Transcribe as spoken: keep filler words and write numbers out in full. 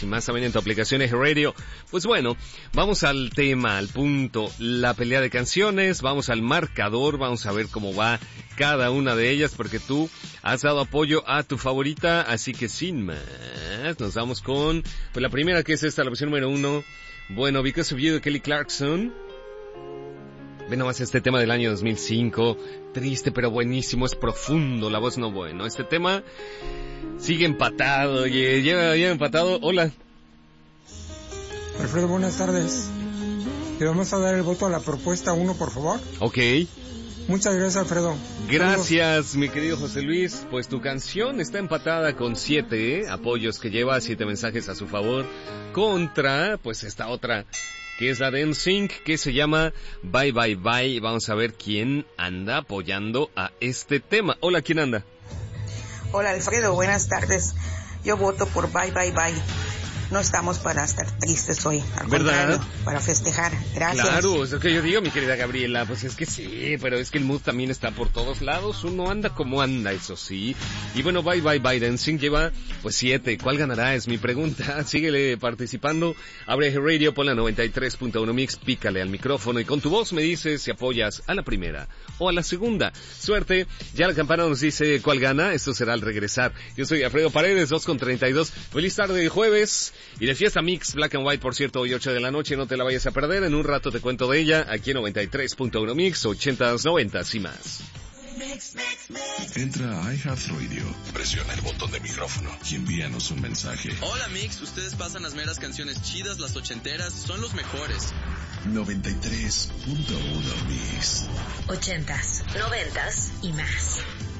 y más también en tu aplicación Eje Radio. Pues bueno, vamos al tema, al punto, la pelea de canciones, vamos al marcador, vamos a ver cómo va cada una de ellas, porque tú has dado apoyo a tu favorita, así que sin más, nos vamos con, pues la primera, que es esta, la opción número uno, bueno, Because of You de Kelly Clarkson. Ve nomás este tema del año dos mil cinco, triste pero buenísimo, es profundo, la voz no bueno. Este tema sigue empatado, lleva, lleva empatado. Hola. Alfredo, buenas tardes. Le vamos a dar el voto a la propuesta uno, por favor. Ok. Muchas gracias, Alfredo. Gracias, Saludos. Mi querido José Luis. Pues tu canción está empatada con siete ¿eh? apoyos que lleva, siete mensajes a su favor, contra, pues esta otra, que es la de N Sync, que se llama Bye Bye Bye. Vamos a ver quién anda apoyando a este tema. Hola, ¿quién anda? Hola, Alfredo, buenas tardes. Yo voto por Bye Bye Bye. No estamos para estar tristes hoy, al ¿verdad? contrario, para festejar. Gracias. Claro, es lo que yo digo, mi querida Gabriela, pues es que sí, pero es que el mood también está por todos lados, uno anda como anda, eso sí. Y bueno, Bye Bye Bye Dancing lleva pues siete, ¿cuál ganará? Es mi pregunta. Síguele participando, abre Eje Radio, ponle noventa y tres punto uno Mix, pícale al micrófono y con tu voz me dices si apoyas a la primera o a la segunda. Suerte, ya la campana nos dice cuál gana, esto será al regresar. Yo soy Alfredo Paredes, dos con treinta y dos, feliz tarde de jueves. Y de fiesta Mix Black and White, por cierto, hoy ocho de la noche, no te la vayas a perder, en un rato te cuento de ella, aquí en noventa y tres punto uno Mix, ochentas, noventas y más. Entra a iHeartRadio, presiona el botón de micrófono y envíanos un mensaje. Hola Mix, ustedes pasan las meras canciones chidas, las ochenteras, son los mejores. noventa y tres punto uno Mix. Ochentas, noventas y más.